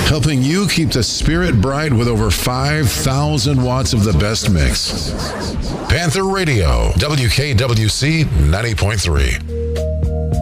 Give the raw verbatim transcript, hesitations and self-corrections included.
helping you keep the spirit bright with over five thousand watts of the best mix. Panther Radio, W K W C ninety point three.